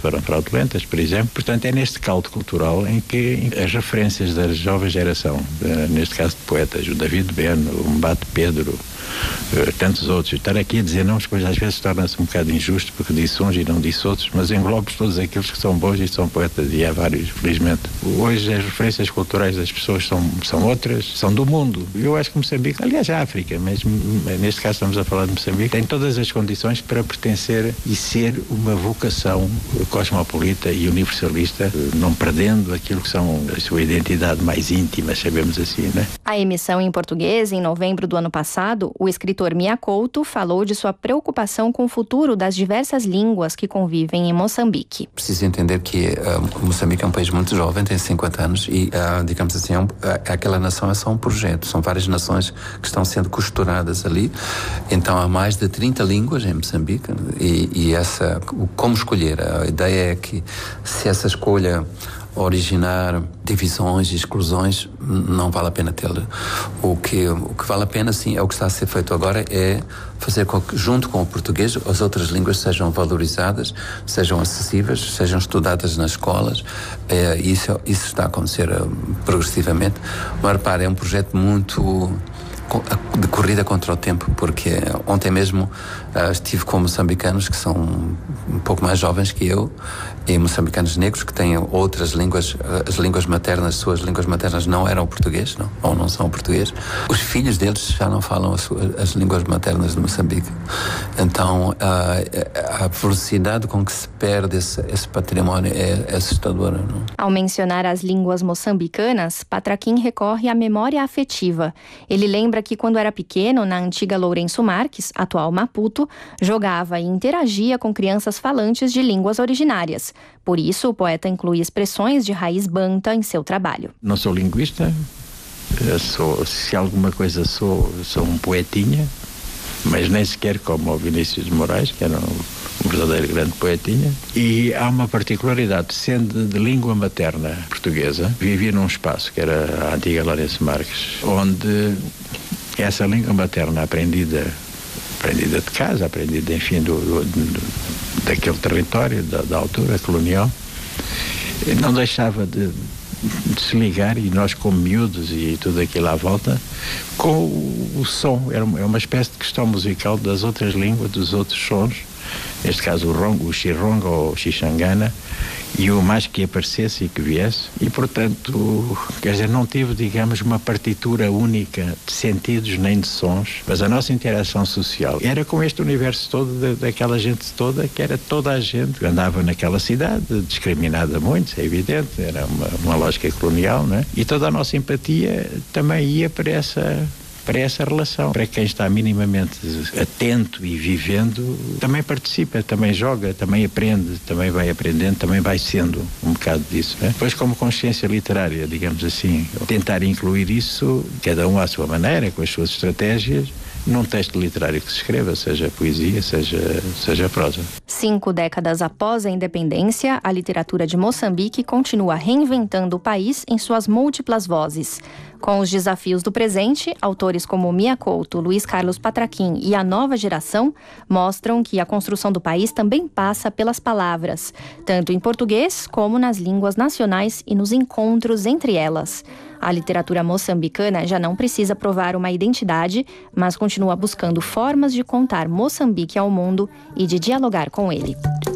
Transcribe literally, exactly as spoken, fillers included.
foram fraudulentas, por exemplo. Portanto, é neste caldo cultural em que as referências da jovem geração, neste caso de poetas, o David Beno, o Mbate Pedro, tantos outros, estar aqui a dizer nomes, depois às vezes torna-se um bocado injusto, porque disse uns e não disse outros, mas englobo todos aqueles que são bons e são poetas, e há vários, felizmente. Hoje as referências culturais das pessoas são, são outras, são do mundo. Eu acho que Moçambique, aliás a África, mas neste caso estamos a falar de Moçambique, tem todas as condições para pertencer e ser uma vocação cosmopolita e universalista, não perdendo aquilo que são a sua identidade mais íntima, sabemos assim, né? A emissão em português, em novembro do ano passado, o escritor Mia Couto falou de sua preocupação com o futuro das diversas línguas que convivem em Moçambique. Preciso entender que uh, Moçambique é um país muito jovem, tem cinquenta anos e, uh, digamos assim, é um, uh, aquela nação é só um projeto. São várias nações que estão sendo costuradas ali. Então há mais de trinta línguas em Moçambique e, e essa, como escolher? A ideia é que se essa escolha originar divisões e exclusões, não vale a pena tê-lo. O que, o que vale a pena, sim, é o que está a ser feito agora, é fazer com que, junto com o português, as outras línguas sejam valorizadas, sejam acessíveis, sejam estudadas nas escolas. É, isso, isso está a acontecer progressivamente. Mas, repare, é um projeto muito de corrida contra o tempo, porque ontem mesmo uh, estive com moçambicanos que são um pouco mais jovens que eu e moçambicanos negros que têm outras línguas, uh, as línguas maternas, suas línguas maternas não eram o português, não, ou não são o português. Os filhos deles já não falam as, suas, as línguas maternas de Moçambique. Então uh, a velocidade com que se perde esse, esse património é, é assustadora, não? Ao mencionar as línguas moçambicanas, Patraquim recorre à memória afetiva. Ele lembra que quando era pequeno, na antiga Lourenço Marques, atual Maputo, jogava e interagia com crianças falantes de línguas originárias. Por isso, o poeta inclui expressões de raiz banta em seu trabalho. Não sou linguista, sou, se alguma coisa sou, sou um poetinha, mas nem sequer como o Vinícius de Moraes, que era um verdadeiro grande poetinha. E há uma particularidade, sendo de língua materna portuguesa, vivia num espaço que era a antiga Lourenço Marques, onde essa língua materna aprendida, aprendida de casa, aprendida, enfim, do, do, do, daquele território, da, da altura colonial, não deixava de, de se ligar, e nós como miúdos e tudo aquilo à volta, com o, o som. Era uma, é uma espécie de questão musical das outras línguas, dos outros sons, neste caso o rongo, o xirongo ou o xixangana, e o mais que aparecesse e que viesse, e portanto, quer dizer, não tive, digamos, uma partitura única de sentidos nem de sons, mas a nossa interação social era com este universo todo, de, daquela gente toda, que era toda a gente que andava naquela cidade, discriminada muito, é evidente, era uma, uma lógica colonial, não é? E toda a nossa empatia também ia para essa... para essa relação. Para quem está minimamente atento e vivendo, também participa, também joga, também aprende, também vai aprendendo, também vai sendo um bocado disso, né? Depois, como consciência literária, digamos assim, tentar incluir isso, cada um à sua maneira, com as suas estratégias, num texto literário que se escreva, seja poesia, seja, seja prosa. Cinco décadas após a independência, a literatura de Moçambique continua reinventando o país em suas múltiplas vozes. Com os desafios do presente, autores como Mia Couto, Luiz Carlos Patraquim e a nova geração mostram que a construção do país também passa pelas palavras, tanto em português como nas línguas nacionais e nos encontros entre elas. A literatura moçambicana já não precisa provar uma identidade, mas continua buscando formas de contar Moçambique ao mundo e de dialogar com ele.